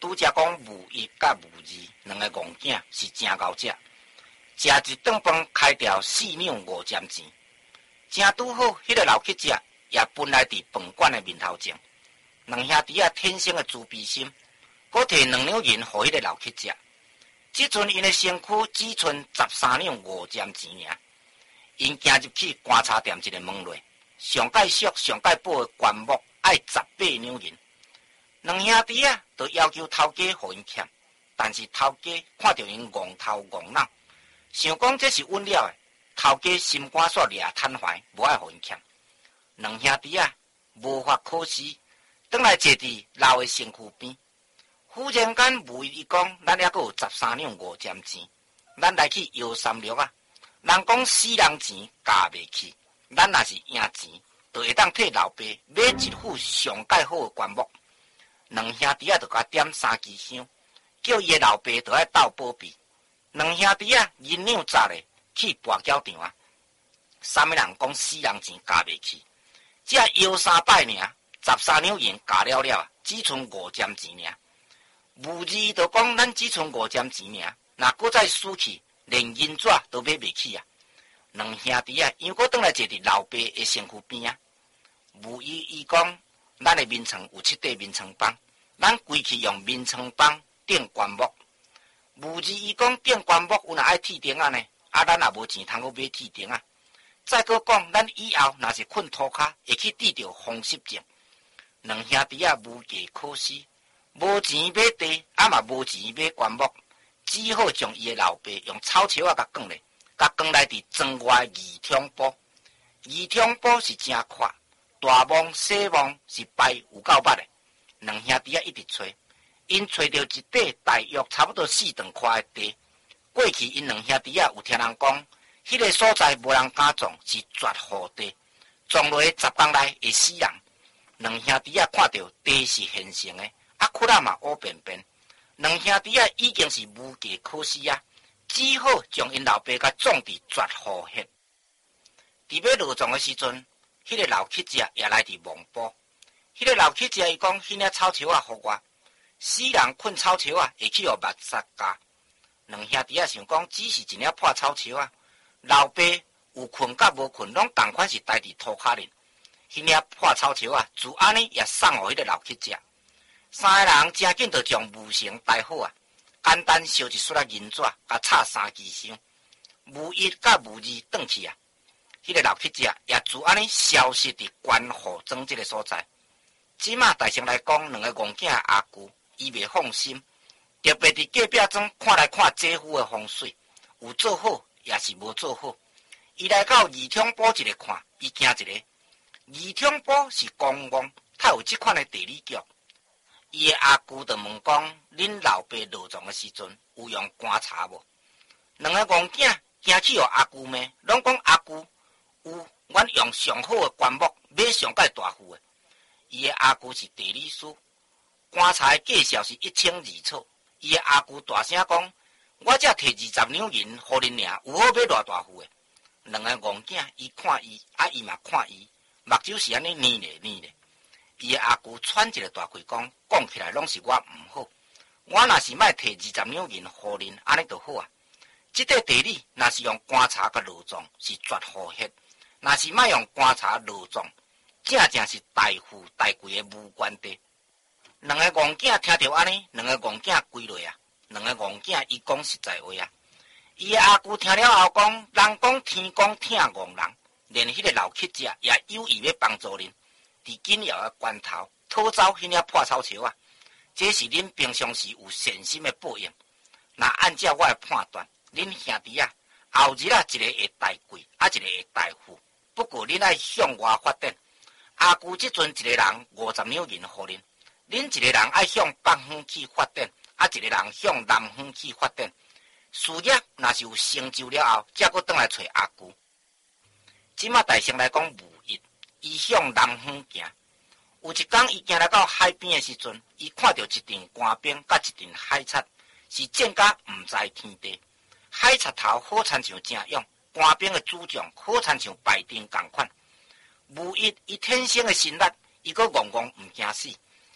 拄则讲戊一甲戊二两个戆囝是真够食，食一顿饭开掉4两5尖钱，正拄好。迄个老乞食也本来伫饭馆的面头前，两兄弟天生的自卑心，搁摕2两银互迄个老乞食。即阵因的身躯只剩13两5尖钱尔。因行入去观察店一个门内，上介俗上介薄的棺木爱18两银。两兄弟就要求头家互因欠，但是头家看到因戆头戆脑，想讲这是稳了的，头家心肝煞掠瘫痪，无爱互因欠。两兄弟无法可施，转来坐伫老的身躯边。忽然间，无伊讲，咱还阁有13两5尖钱，咱来去摇三六啊！人讲死人钱加袂起，咱若是赢钱，就会当替老爸买一副上介好的棺木。两兄弟就甲点3支香，叫伊的老爸就爱斗保庇。两兄弟银两砸咧去跋筊场啊！啥物人讲死人钱加袂起？只摇3摆尔，13两银加了只剩5尖钱尔。无字就讲咱只剩5尖钱尔，若搁再输去，连银纸都买袂起啊！两兄弟又搁转来坐伫老爸的身躯边啊！无伊讲，咱的眠床有7块眠床板，咱规去用眠床板顶棺木。无字讲顶棺木有若爱铁钉啊呢？咱也无钱通去买铁钉啊！再搁讲，咱以后若是困涂骹，会去治着风湿症。两兄弟无计可施。无钱买地，嘛无钱买棺木，只好将伊的老爸用草树甲卷咧，甲卷来伫庄外二通埔。二通埔是真阔，大墓小墓是排有够捌的。两兄弟一直找，因找到一块大约差不多4吨宽的地。过去因两兄弟有听人讲，迄个所在无人敢种，是绝户地，种落10工内会死人。两兄弟看到地是现成的。窟窿嘛乌便便，两兄弟已经是无计可施啊，只好将因老爸甲种伫绝户穴。伫要落葬的时阵，迄个老乞食也来伫望埔。迄个老乞食伊讲，迄领草树互我，死人困草树会去互目杀家。两兄弟想讲，只是一领破草树老爸有困甲无困，拢同款是待伫涂骹里。迄领破草树自安尼也送互迄个老乞食。3个人真紧就将无绳戴好简单烧一束银纸，甲插3支香。无一甲无二转去迄个老乞食也自安尼消失伫关户庄这个所在。即马大声来讲，两个戆囝阿舅伊袂放心，特别伫隔壁庄看来看姐夫的风水，有做好也是无做好。伊来到二通埔一个看，伊惊一个。二通埔是公墓，他有即款的地理局。伊的阿舅就问讲：恁老爸落葬的时阵有用棺柴无？两个戆囝惊去互阿舅骂，拢讲阿舅有，阮用上好的棺木买上介大副的。伊的阿舅是地理师，棺材价数是1200钞。伊的阿舅大声讲：我才摕20两银互恁尔，有好买偌大副的。两个戆囝伊看伊，伊嘛看伊，目睭是安尼黏咧。伊的阿舅喘一个大气讲起来拢是我毋好，我若是莫摕20两银互恁，安尼就好啊。即块地理若是用棺柴甲落葬是绝户穴，若是莫用棺柴落葬，正是大富大贵的无关地。两个戆囝听到安尼，两个戆囝跪落两个戆囝伊讲实在话伊的阿舅听了后讲，人讲天公疼戆人，连迄个老乞食也有意要帮助恁。伫紧要的关头，讨走迄领破草树这是恁平常时有善心的报应。若按照我的判断，恁兄弟后日一个会大贵，一个会大富。不过恁爱向外发展。阿舅即阵一个人50两银互恁，恁一个人爱向北方去发展，一个人向南方去发展。事业若是有成就了后，才阁转来找阿舅。即马大声来讲无益。伊向南方行，有一天伊行来到海边的时阵，伊看到一阵官兵甲一阵海贼，是战甲毋知天地。海贼头好亲像正勇，官兵的主将好亲像白丁共款。无一伊天生的神力，伊阁戆戆毋惊死。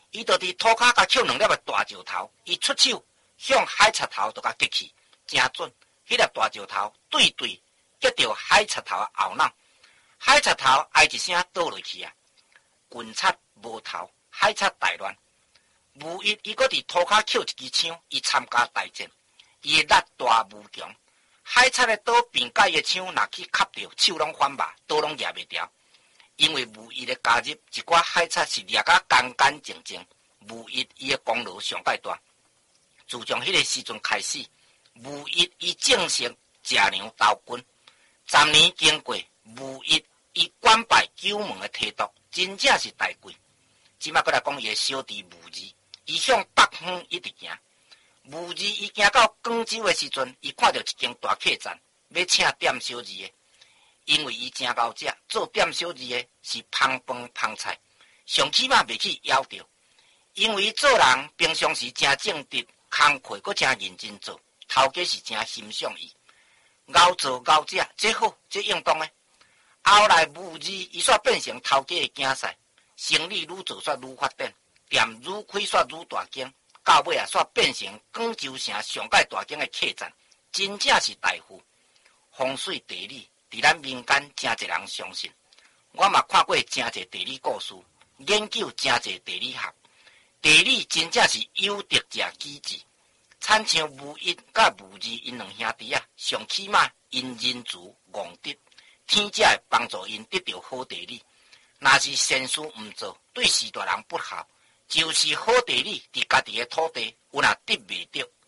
伊就伫涂骹甲捡2粒的大石头，伊出手向海贼头就甲击去，真准。迄粒大石头对击到海贼头的后脑，海贼头哀一声倒落去啊！群贼无头，海贼大乱。武一伊搁伫涂骹捡一支枪，伊参加大战，伊的力大无强。海贼的刀边甲伊的枪若去磕着，手拢反麻，刀拢举袂牢。因为武一的加入，一寡海贼是掠甲干干净净，武一伊的功劳上介大。自从迄个时阵开始，武一伊正式食粮投军。10年经过，武一伊官拜9门的提督，真正是大贵。即摆过来讲伊的小弟武二，伊向北方一直行。武二伊行到广州的时阵，伊看到一间大客栈，要请店小二的。因为伊真够食，做店小二的是芳饭芳菜，上起码袂去夭着。因为伊做人平常时真正直，工课阁真认真做，头家是真欣赏伊。熬做熬食，这好，这应当的。后来武二伊煞变成头家的囝婿，生意愈做煞愈发展，店愈开煞愈大间，到尾啊煞变成广州城上界大间的客栈，真正是大富。风水地理伫咱民间真侪人相信，我嘛看过真侪地理故事，研究真侪地理学。地理真正是有德者机智，亲像武一甲武二因2兄弟啊，上起码因仁慈憨德，天才会帮助因得到好地理。若是善事毋做，对士大人不好，就是好地理伫家己的土地有若得袂到，